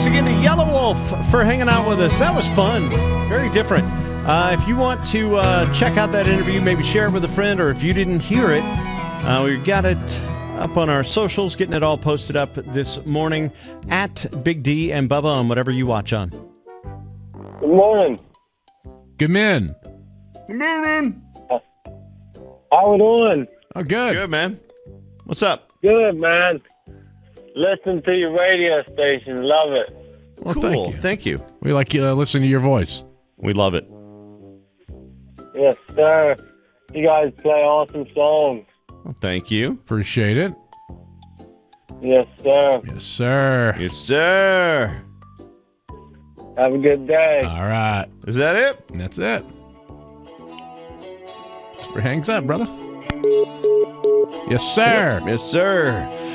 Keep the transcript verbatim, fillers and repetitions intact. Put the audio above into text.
Thanks again to Yellow Wolf for hanging out with us. That was fun. Very different. Uh, if you want to uh, check out that interview, maybe share it with a friend, or if you didn't hear it, uh, we got it up on our socials, getting it all posted up this morning at Big D and Bubba on whatever you watch on. Good morning. Good man. Good morning. How we doing? Oh, good. Good, man. What's up? Good, man. Listen to your radio station. Love it. Well, cool. Thank you. Thank you. We like uh, listening to your voice. We love it. Yes, sir. You guys play awesome songs. Well, thank you. Appreciate it. Yes, sir. Yes, sir. Yes, sir. Have a good day. All right. Is that it? That's it. That's where it hangs up, brother. Yes, sir. Yes, sir.